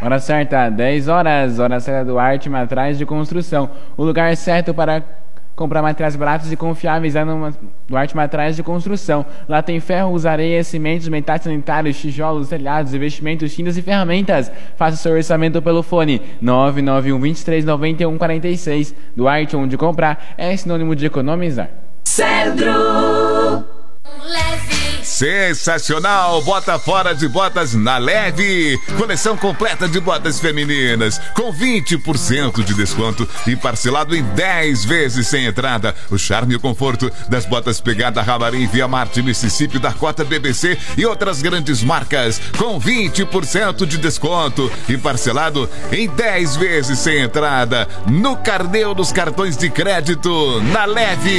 Hora certa, 10 horas. Hora certa do Arte Materiais de Construção. O lugar certo para comprar materiais baratos e confiáveis é no Arte Materiais de Construção. Lá tem ferros, areia, cimentos, metais sanitários, tijolos, telhados, investimentos, tintas e ferramentas. Faça seu orçamento pelo fone 991 23 91 46. Duarte, onde comprar é sinônimo de economizar. Cedro Leve. Sensacional! Bota fora de botas na Leve. Coleção completa de botas femininas com 20% de desconto e parcelado em 10 vezes sem entrada. O charme e o conforto das botas Pegada Ramarim, Via Marte, Mississippi, Dakota, BBC e outras grandes marcas com 20% de desconto e parcelado em 10 vezes sem entrada no carnê dos cartões de crédito na Leve.